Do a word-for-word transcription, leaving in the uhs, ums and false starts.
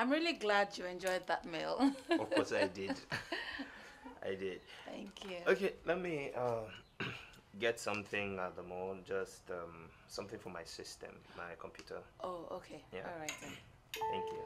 I'm really glad you enjoyed that meal. Of course, I did. I did. Thank you. Okay, let me uh, get something at the moment. Just um, something for my system, my computer. Oh, okay. Yeah. All right then. Thank you.